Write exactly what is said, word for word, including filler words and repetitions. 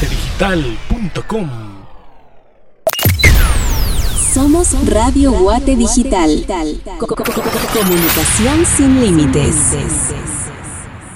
guate digital punto com. Somos Radio Guate Digital. Co- co- co- Comunicación sin límites.